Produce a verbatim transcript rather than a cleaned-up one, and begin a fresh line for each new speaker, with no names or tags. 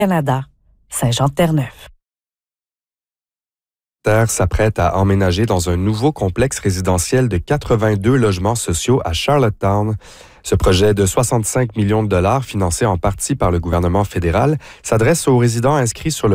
Canada, Saint-Jean-de-Terre-Neuve.
Terre s'apprête à emménager dans un nouveau complexe résidentiel de quatre-vingt-deux logements sociaux à Charlottetown. Ce projet de soixante-cinq millions de dollars, financé en partie par le gouvernement fédéral, s'adresse aux résidents inscrits sur le